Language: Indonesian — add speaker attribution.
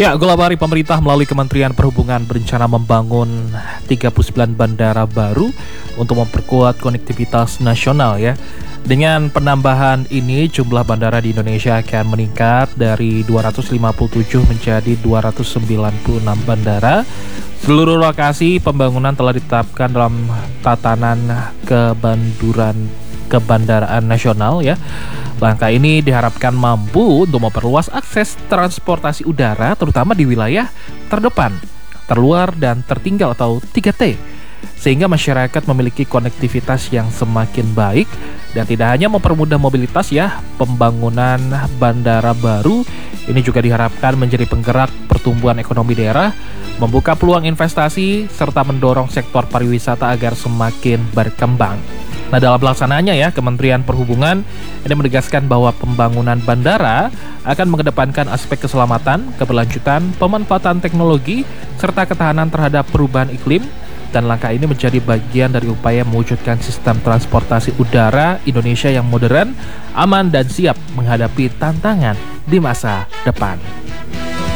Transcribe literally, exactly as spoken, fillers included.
Speaker 1: Ya, Golabari pemerintah melalui Kementerian Perhubungan berencana membangun tiga puluh sembilan bandara baru untuk memperkuat konektivitas nasional ya. Dengan penambahan ini, jumlah bandara di Indonesia akan meningkat dari dua ratus lima puluh tujuh menjadi dua ratus sembilan puluh enam bandara. Seluruh lokasi pembangunan telah ditetapkan dalam tatanan kebanduran kebandaraan nasional ya. Langkah ini diharapkan mampu untuk memperluas akses transportasi udara terutama di wilayah terdepan, terluar dan tertinggal atau tiga T. Sehingga masyarakat memiliki konektivitas yang semakin baik dan tidak hanya mempermudah mobilitas ya, pembangunan bandara baru ini juga diharapkan menjadi penggerak pertumbuhan ekonomi daerah, membuka peluang investasi serta mendorong sektor pariwisata agar semakin berkembang. Nah, dalam pelaksanaannya ya, Kementerian Perhubungan ini menegaskan bahwa pembangunan bandara akan mengedepankan aspek keselamatan, keberlanjutan, pemanfaatan teknologi, serta ketahanan terhadap perubahan iklim. Dan langkah ini menjadi bagian dari upaya mewujudkan sistem transportasi udara Indonesia yang modern, aman, dan siap menghadapi tantangan di masa depan.